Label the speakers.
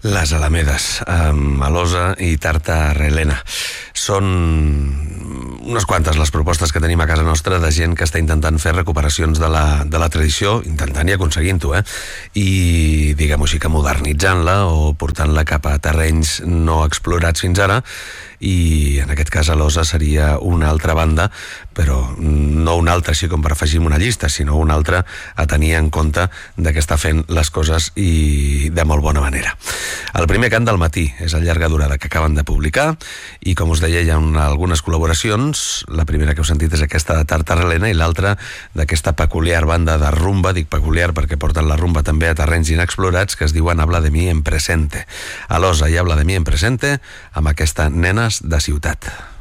Speaker 1: Les Alamedes, amb Alosa i Tarta Relena. Són unes quantes les propostes que tenim a casa nostra de gent que està intentant fer recuperacions de la tradició, intentant i aconseguint-ho, i diguem-ho així que modernitzant-la o portant-la cap a terrenys no explorats fins ara, i en aquest cas Alosa seria una altra banda, però no una altra així com per afegir una llista, sinó una altra a tenir en compte de que està fent les coses i de molt bona manera. El primer cant del matí és el llarga durada que acaben de publicar i, com us deia, hi ha algunes col·laboracions. La primera que heu sentit és aquesta de Tarta Relena i l'altra d'aquesta peculiar banda de rumba. Dic peculiar perquè porten la rumba també a terrenys inexplorats, que es diuen Habla de mi en presente. Alosa i Habla de mi en presente amb aquesta Nenes de ciutat.